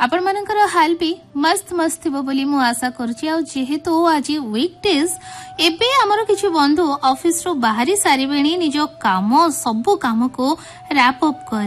आपण मानकर हाल भी मस्त मस्त थी बोली मु आशा करुची। आ जेहेतु आज वीकडेज एबे हमर किछि बंधु ऑफिस रो बाहरी सारिबेणी निज काम सबु काम को रैप अप कर